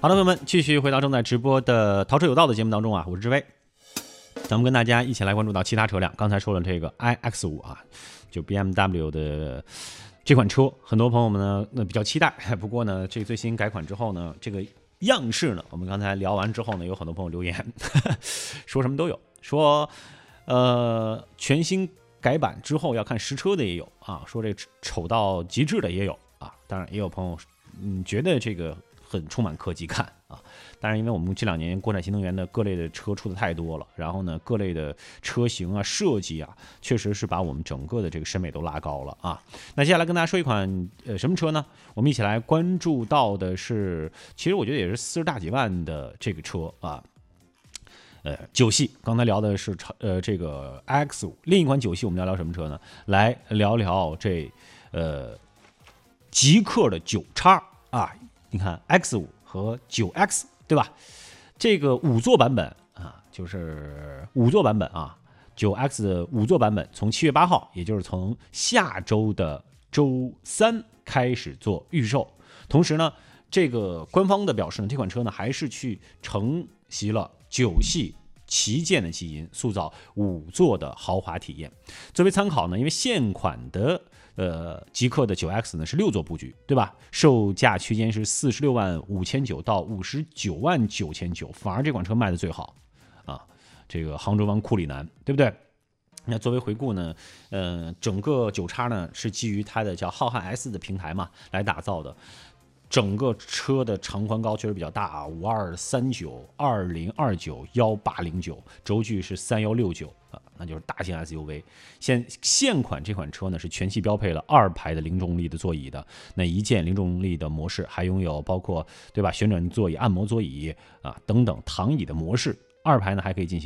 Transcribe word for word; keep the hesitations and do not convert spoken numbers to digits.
好的，朋友们，继续回到正在直播的淘车有道的节目当中啊，我是志威。咱们跟大家一起来关注到其他车辆。刚才说了这个 i X 五 啊，就 B M W 的这款车，很多朋友们呢那比较期待。不过呢，这最新改款之后呢，这个样式呢，我们刚才聊完之后呢，有很多朋友留言，呵呵说什么都有，说呃全新改版之后要看实车的也有啊，说这丑到极致的也有啊，当然也有朋友嗯觉得这个很充满科技感啊。当然，因为我们这两年国产新能源的各类的车出的太多了，然后呢，各类的车型啊、设计啊，确实是把我们整个的这个审美都拉高了啊。那接下来跟大家说一款呃什么车呢？我们一起来关注到的是，其实我觉得也是四十大几万的这个车啊。呃，九系刚才聊的是呃这个 i X 五，另一款九系我们聊聊什么车呢？来聊聊这呃极氪的九叉啊，你看 X 五 和九 X。对吧？这个五座版本啊，就是五座版本啊，九 X 的五座版本，从七月八号，也就是从下周的周三开始做预售。同时呢，这个官方的表示呢，这款车呢还是去承袭了九系旗舰的基因，塑造五座的豪华体验。作为参考呢，因为现款的呃，极氪的九 X 呢是六座布局，对吧？售价区间是四十六万五千九到五十九万九千九，反而这款车卖的最好啊！这个杭州湾库里南，对不对？那作为回顾呢，呃，整个九叉呢是基于它的叫浩瀚 S 的平台嘛来打造的。整个车的长宽高确实比较大啊，五二三九、二零二九、一八零九，轴距是三一六九啊，那就是大型 S U V。现现款这款车呢是全系标配了二排的零重力的座椅的，那一键零重力的模式，还拥有包括对吧旋转座椅、按摩座椅啊等等躺椅的模式。二排呢还可以进行